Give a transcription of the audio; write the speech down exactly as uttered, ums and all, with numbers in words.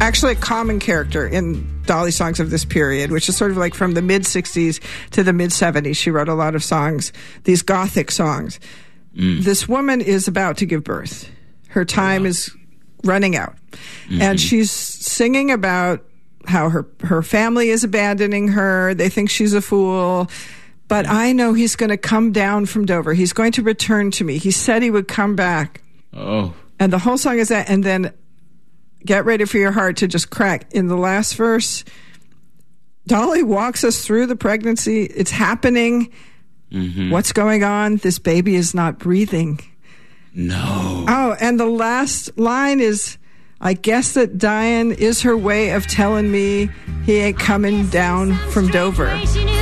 actually a common character in Dolly songs of this period, which is sort of like from the mid-sixties to the mid-seventies. She wrote a lot of songs, these gothic songs. Mm. This woman is about to give birth. Her time wow. is running out. Mm-hmm. And she's singing about how her, her family is abandoning her. They think she's a fool. But I know he's going to come down from Dover. He's going to return to me. He said he would come back. Oh. And the whole song is that. And then get ready for your heart to just crack. In the last verse, Dolly walks us through the pregnancy. It's happening. Mm-hmm. What's going on? This baby is not breathing. No. Oh, and the last line is, I guess that dying is her way of telling me he ain't coming down from Dover.